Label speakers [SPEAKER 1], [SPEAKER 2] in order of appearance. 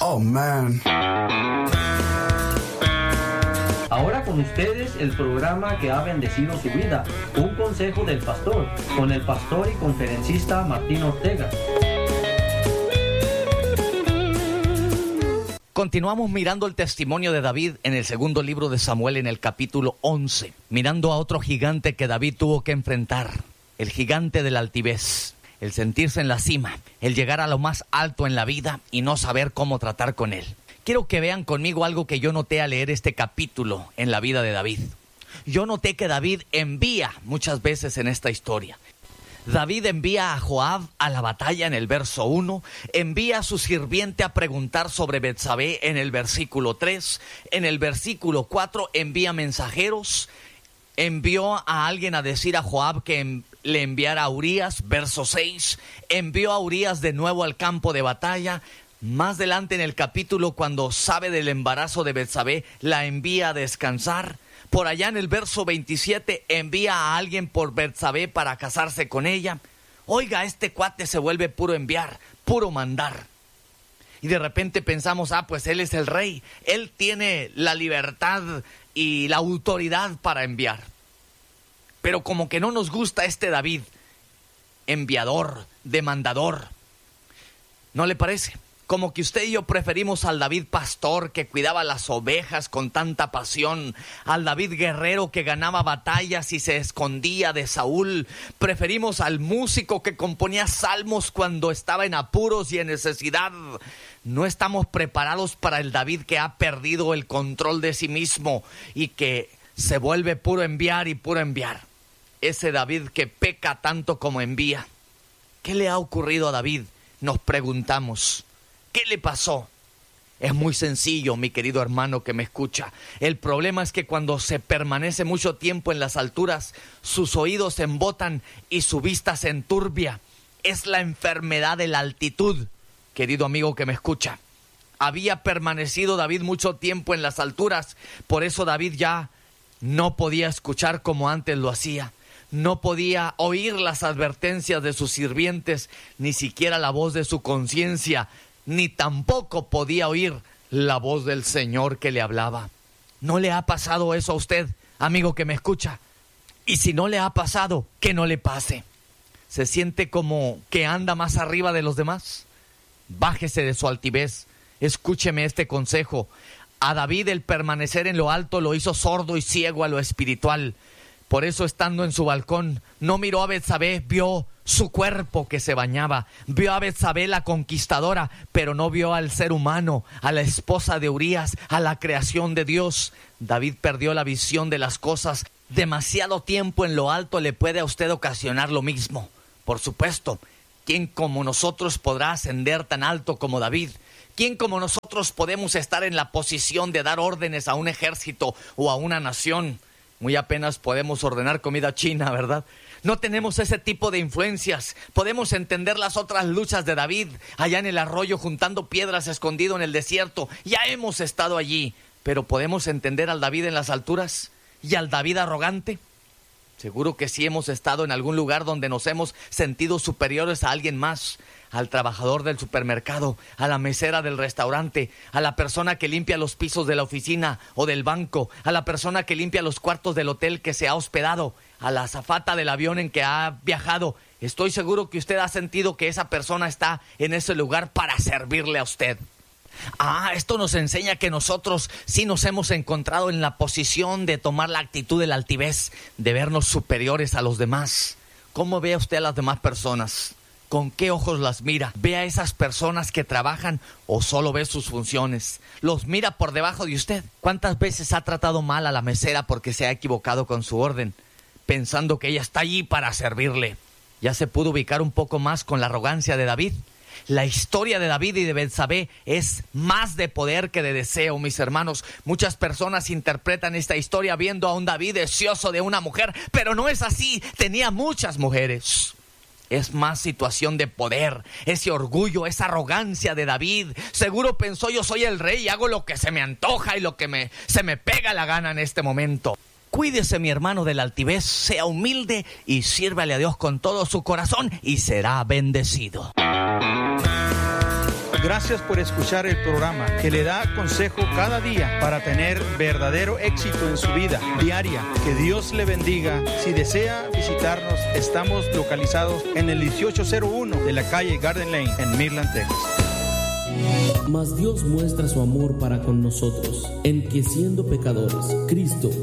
[SPEAKER 1] Oh, man.
[SPEAKER 2] Ahora con ustedes el programa que ha bendecido su vida, Un Consejo del Pastor, con el pastor y conferencista Martín Ortega.
[SPEAKER 3] Continuamos mirando el testimonio de David en el segundo libro de Samuel, en el capítulo 11, mirando a otro gigante que David tuvo que enfrentar, el gigante de la altivez, el sentirse en la cima, el llegar a lo más alto en la vida y no saber cómo tratar con él. Quiero que vean conmigo algo que yo noté al leer este capítulo en la vida de David. Yo noté que David envía muchas veces en esta historia. David envía a Joab a la batalla en el verso 1, envía a su sirviente a preguntar sobre Betsabé en el versículo 3, en el versículo 4 envía mensajeros, envió a alguien a decir a Joab que le enviara a Urías, verso 6, envió a Urías de nuevo al campo de batalla. Más adelante en el capítulo, cuando sabe del embarazo de Betsabé, la envía a descansar. Por allá en el verso 27 envía a alguien por Betsabé para casarse con ella. Oiga, este cuate se vuelve puro enviar, puro mandar. Y de repente pensamos, pues él es el rey, él tiene la libertad y la autoridad para enviar. Pero como que no nos gusta este David, enviador, demandador. ¿No le parece? Como que usted y yo preferimos al David pastor que cuidaba las ovejas con tanta pasión, al David guerrero que ganaba batallas y se escondía de Saúl. Preferimos al músico que componía salmos cuando estaba en apuros y en necesidad. No estamos preparados para el David que ha perdido el control de sí mismo y que se vuelve puro enviar y puro enviar. Ese David que peca tanto como envía. ¿Qué le ha ocurrido a David? Nos preguntamos. ¿Qué le pasó? Es muy sencillo, mi querido hermano que me escucha. El problema es que cuando se permanece mucho tiempo en las alturas, sus oídos se embotan y su vista se enturbia. Es la enfermedad de la altitud, querido amigo que me escucha. Había permanecido David mucho tiempo en las alturas, por eso David ya no podía escuchar como antes lo hacía. No podía oír las advertencias de sus sirvientes, ni siquiera la voz de su conciencia, ni tampoco podía oír la voz del Señor que le hablaba. ¿No le ha pasado eso a usted, amigo que me escucha? Y si no le ha pasado, que no le pase. ¿Se siente como que anda más arriba de los demás? Bájese de su altivez. Escúcheme este consejo. A David el permanecer en lo alto lo hizo sordo y ciego a lo espiritual. Por eso, estando en su balcón, no miró a Betsabé, vio su cuerpo que se bañaba, vio a Betsabé la conquistadora, pero no vio al ser humano, a la esposa de Urías, a la creación de Dios. David perdió la visión de las cosas. Demasiado tiempo en lo alto le puede a usted ocasionar lo mismo. Por supuesto, ¿quién como nosotros podrá ascender tan alto como David? ¿Quién como nosotros podemos estar en la posición de dar órdenes a un ejército o a una nación? Muy apenas podemos ordenar comida china, ¿verdad? No tenemos ese tipo de influencias. Podemos entender las otras luchas de David, allá en el arroyo juntando piedras escondido en el desierto. Ya hemos estado allí, pero ¿podemos entender al David en las alturas y al David arrogante? Seguro que sí hemos estado en algún lugar donde nos hemos sentido superiores a alguien más. Al trabajador del supermercado, a la mesera del restaurante, a la persona que limpia los pisos de la oficina o del banco, a la persona que limpia los cuartos del hotel que se ha hospedado, a la azafata del avión en que ha viajado. Estoy seguro que usted ha sentido que esa persona está en ese lugar para servirle a usted. Esto nos enseña que nosotros sí nos hemos encontrado en la posición de tomar la actitud de la altivez, de vernos superiores a los demás. ¿Cómo ve usted a las demás personas? ¿Con qué ojos las mira? ¿Ve a esas personas que trabajan o solo ve sus funciones? ¿Los mira por debajo de usted? ¿Cuántas veces ha tratado mal a la mesera porque se ha equivocado con su orden, pensando que ella está allí para servirle? ¿Ya se pudo ubicar un poco más con la arrogancia de David? La historia de David y de Betsabé es más de poder que de deseo, mis hermanos. Muchas personas interpretan esta historia viendo a un David deseoso de una mujer, pero no es así. Tenía muchas mujeres. Es más situación de poder, ese orgullo, esa arrogancia de David. Seguro pensó: yo soy el rey y hago lo que se me antoja y lo que se me pega la gana en este momento. Cuídese, mi hermano, de la altivez, sea humilde y sírvale a Dios con todo su corazón y será bendecido.
[SPEAKER 1] Gracias por escuchar el programa que le da consejo cada día para tener verdadero éxito en su vida diaria. Que Dios le bendiga. Si desea visitarnos, estamos localizados en el 1801 de la calle Garden Lane en Midland, Texas.
[SPEAKER 4] Mas Dios muestra su amor para con nosotros, en que siendo pecadores, Cristo